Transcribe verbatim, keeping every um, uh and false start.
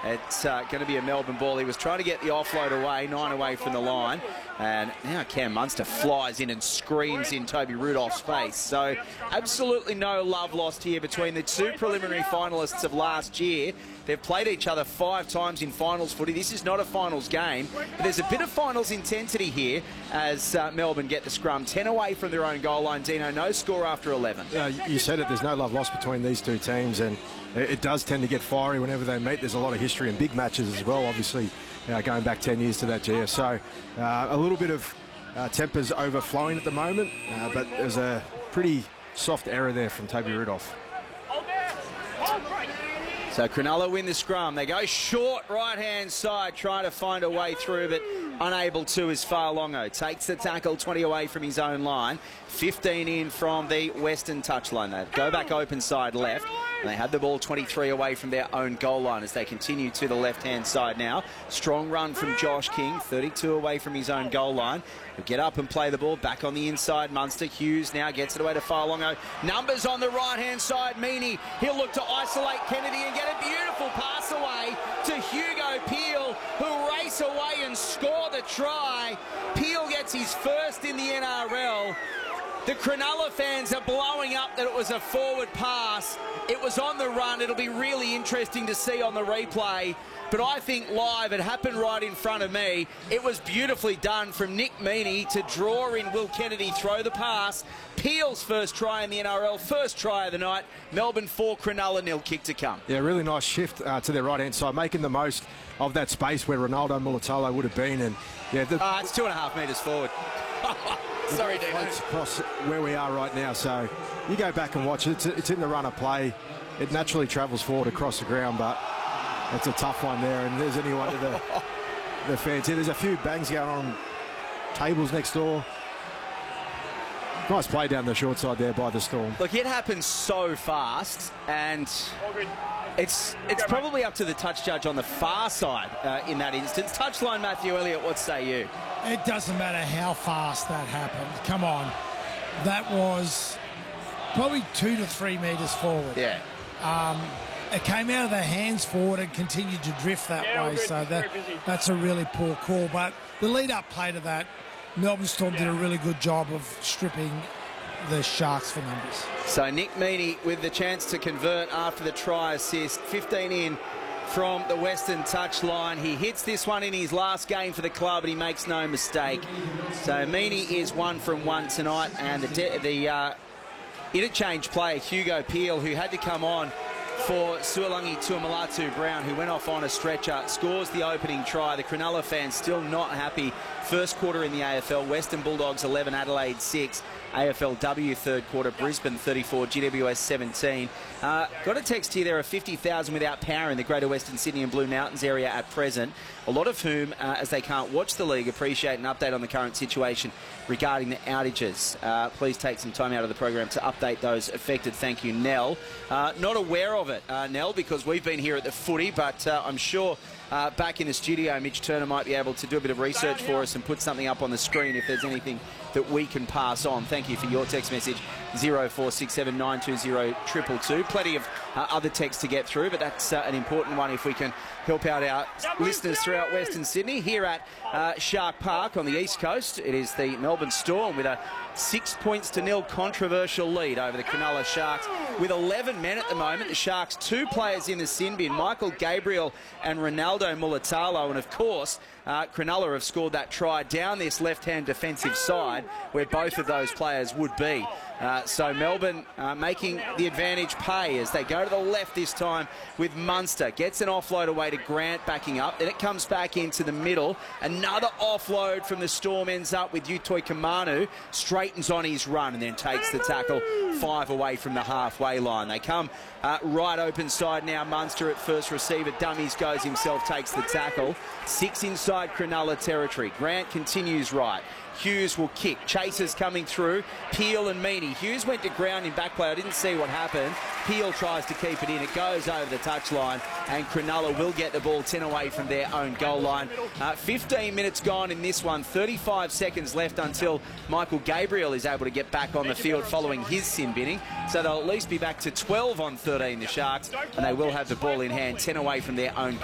It's uh, going to be a Melbourne ball. He was trying to get the offload away, nine away from the line. And now Cam Munster flies in and screams in Toby Rudolph's face. So absolutely no love lost here between the two preliminary finalists of last year. They've played each other five times in finals footy. This is not a finals game, but there's a bit of finals intensity here as uh, Melbourne get the scrum. ten away from their own goal line. Dino, no score after eleven. Uh, you said it, there's no love lost between these two teams, and it does tend to get fiery whenever they meet. There's a lot of history and big matches as well, obviously, uh, going back ten years to that G F. So uh, a little bit of uh, tempers overflowing at the moment, uh, but there's a pretty soft error there from Toby Rudolph. So Cronulla win the scrum. They go short right-hand side, trying to find a way through, but unable to is Fa'alongo. Takes the tackle, twenty away from his own line. fifteen in from the Western touchline. They go back open side left, and they have the ball twenty-three away from their own goal line as they continue to the left-hand side now. Strong run from Josh King, thirty-two away from his own goal line. He'll get up and play the ball back on the inside. Munster. Hughes now gets it away to Fa'alongo. Numbers on the right-hand side. Meaney, he'll look to isolate Kennedy and get a beautiful pass away to Hugo Peel, who'll race away and score the try. Peel gets his first in the N R L. The Cronulla fans are blowing up that it was a forward pass. It was on the run. It'll be really interesting to see on the replay. But I think live, it happened right in front of me. It was beautifully done from Nick Meaney to draw in Will Kennedy, throw the pass. Peel's first try in the N R L, first try of the night. Melbourne four, Cronulla nil, kick to come. Yeah, really nice shift uh, to their right-hand side, making the most of that space where Ronaldo Mulitalo would have been. And yeah, the, uh, it's two and a half metres forward. Sorry, Dino. Across where we are right now, so you go back and watch it. It's, it's in the run of play. It naturally travels forward across the ground, but it's a tough one there. And there's anyone to the, the fans here. There's a few bangs going on tables next door. Nice play down the short side there by the Storm. Look, it happens so fast, and it's it's probably up to the touch judge on the far side uh, in that instance. Touchline, Matthew Elliott, what say you? It doesn't matter how fast that happened. Come on. That was probably two to three metres forward. Yeah. Um, it came out of their hands forward and continued to drift that yeah, way. good, So that, that's a really poor call. But the lead-up play to that, Melbourne Storm did a really good job of stripping the Sharks for numbers. So Nick Meaney with the chance to convert after the try assist. fifteen in from the Western touchline. He hits this one in his last game for the club, and he makes no mistake. So Meaney is one from one tonight, and the, the uh, interchange player, Hugo Peel, who had to come on for Suolungi Tuamalatu Brown, who went off on a stretcher, scores the opening try. The Cronulla fans still not happy. First quarter in the A F L, Western Bulldogs eleven, Adelaide six. A F L W third quarter, Brisbane thirty-four, G W S seventeen. Uh, got a text here, there are fifty thousand without power in the Greater Western Sydney and Blue Mountains area at present, a lot of whom, uh, as they can't watch the league, appreciate an update on the current situation regarding the outages. Uh, please take some time out of the program to update those affected. Thank you, Nell. Uh, not aware of it, uh, Nell, because we've been here at the footy, but uh, I'm sure uh, back in the studio, Mitch Turner might be able to do a bit of research for us and put something up on the screen if there's anything that we can pass on. Thank you for your text message, zero four six seven nine two zero two two two. Plenty of uh, other texts to get through, but that's uh, an important one if we can help out our listeners throughout Western Sydney. Here at uh, Shark Park on the East Coast, it is the Melbourne Storm with a six points to nil controversial lead over the Cronulla Sharks. With eleven men at the moment, the Sharks two players in the sin bin, Michael Gabriel and Ronaldo Mulitalo, and of course uh, Cronulla have scored that try down this left-hand defensive side where both of those players would be. Uh, so Melbourne uh, making the advantage pay as they go to the left this time with Munster. Gets an offload away to Grant backing up. Then it comes back into the middle. Another offload from the Storm ends up with Utoi Kamanu. Straightens on his run and then takes the tackle five away from the halfway line. They come uh, right open side now. Munster at first receiver. Dummies goes himself, takes the tackle. Six inside Cronulla territory. Grant continues right. Hughes will kick. Chasers coming through. Peel and Meaney. Hughes went to ground in back play. I didn't see what happened. Peel tries to keep it in. It goes over the touchline, and Cronulla will get the ball ten away from their own goal line. Uh, fifteen minutes gone in this one. thirty-five seconds left until Michael Gabriel is able to get back on the field following his sin binning. So they'll at least be back to twelve on thirteen, the Sharks, and they will have the ball in hand, ten away from their own goal.